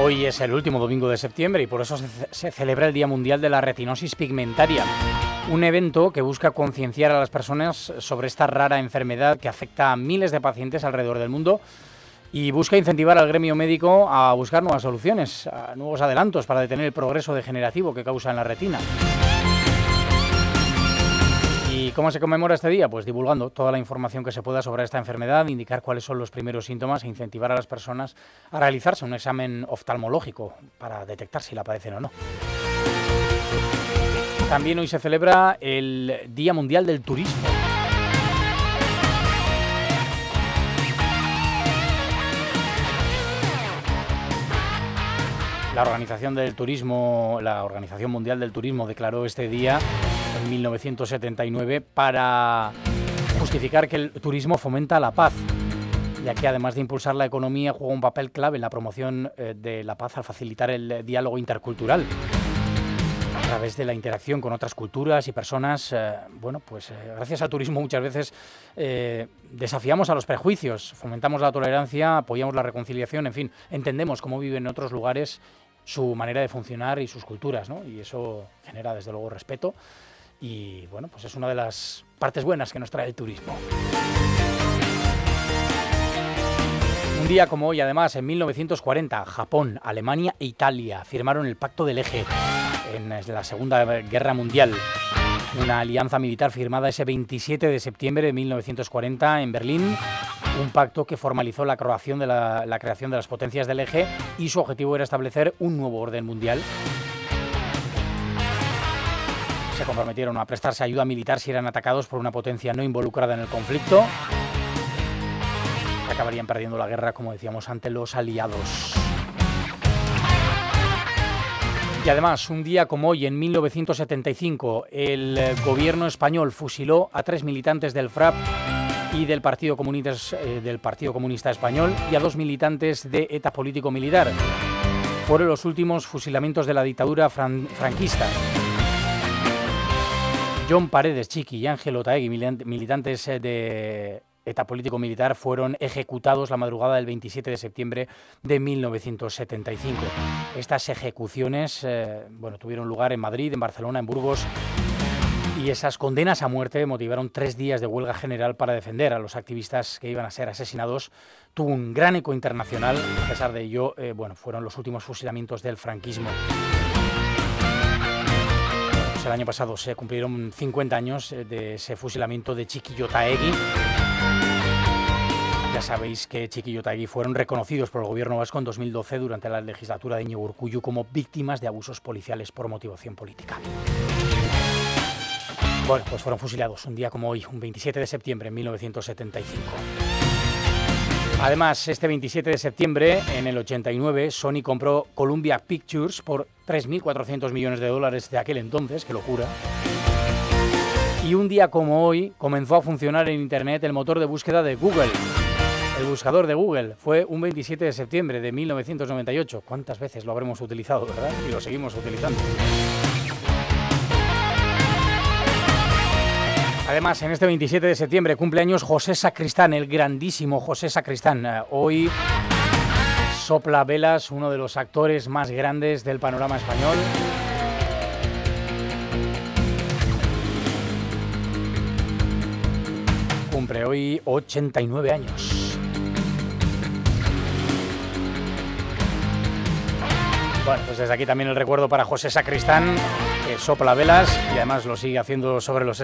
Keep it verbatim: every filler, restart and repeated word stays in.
Hoy es el último domingo de septiembre y por eso se, se celebra el Día Mundial de la Retinosis Pigmentaria, un evento que busca concienciar a las personas sobre esta rara enfermedad que afecta a miles de pacientes alrededor del mundo y busca incentivar al gremio médico a buscar nuevas soluciones, a nuevos adelantos para detener el progreso degenerativo que causa en la retina. ¿Y cómo se conmemora este día? Pues divulgando toda la información que se pueda sobre esta enfermedad, indicar cuáles son los primeros síntomas e incentivar a las personas a realizarse un examen oftalmológico para detectar si la padecen o no. También hoy se celebra el Día Mundial del Turismo. La Organización del Turismo, la Organización Mundial del Turismo declaró este día en mil novecientos setenta y nueve para justificar que el turismo fomenta la paz, ya que además de impulsar la economía juega un papel clave en la promoción eh, de la paz al facilitar el diálogo intercultural a través de la interacción con otras culturas y personas. Eh, bueno, pues eh, gracias al turismo muchas veces eh, desafiamos a los prejuicios, fomentamos la tolerancia, apoyamos la reconciliación, en fin, entendemos cómo viven en otros lugares, su manera de funcionar y sus culturas, ¿no? Y eso genera desde luego respeto y bueno, pues es una de las partes buenas que nos trae el turismo. Un día como hoy, además, en mil novecientos cuarenta, Japón, Alemania e Italia firmaron el Pacto del Eje en la Segunda Guerra Mundial, una alianza militar firmada ese veintisiete de septiembre de mil novecientos cuarenta en Berlín, un pacto que formalizó la creación de, la, la creación de las potencias del Eje y su objetivo era establecer un nuevo orden mundial. Se comprometieron a prestarse ayuda militar si eran atacados por una potencia no involucrada en el conflicto. Acabarían perdiendo la guerra, como decíamos, ante los aliados. Y además, un día como hoy, en mil novecientos setenta y cinco, el gobierno español fusiló a tres militantes del F R A P y del Partido Comunista, eh, del Partido Comunista Español y a dos militantes de ETA político-militar. Fueron los últimos fusilamientos de la dictadura fran- franquista. John Paredes Chiqui y Ángel Otaegui, militantes de ETA político-militar, fueron ejecutados la madrugada del veintisiete de septiembre de mil novecientos setenta y cinco. Estas ejecuciones eh, bueno, tuvieron lugar en Madrid, en Barcelona, en Burgos, y esas condenas a muerte motivaron tres días de huelga general para defender a los activistas que iban a ser asesinados. Tuvo un gran eco internacional. A pesar de ello, eh, bueno, fueron los últimos fusilamientos del franquismo. Pues el año pasado se cumplieron cincuenta años de ese fusilamiento de Chiqui y Otaegui. Ya sabéis que Chiqui y Otaegui fueron reconocidos por el gobierno vasco en dos mil doce durante la legislatura de Iñigo Urkullu como víctimas de abusos policiales por motivación política. Bueno, pues fueron fusilados un día como hoy, un veintisiete de septiembre de mil novecientos setenta y cinco. Además, este veintisiete de septiembre, en el ochenta y nueve, Sony compró Columbia Pictures por tres mil cuatrocientos millones de dólares de aquel entonces, qué locura. Y un día como hoy comenzó a funcionar en Internet el motor de búsqueda de Google. El buscador de Google fue un veintisiete de septiembre de mil novecientos noventa y ocho. ¿Cuántas veces lo habremos utilizado, verdad? Y lo seguimos utilizando. Además, en este veintisiete de septiembre cumple años José Sacristán, el grandísimo José Sacristán. Hoy sopla velas, uno de los actores más grandes del panorama español. Cumple hoy ochenta y nueve años. Bueno, pues desde aquí también el recuerdo para José Sacristán, que sopla velas y además lo sigue haciendo sobre los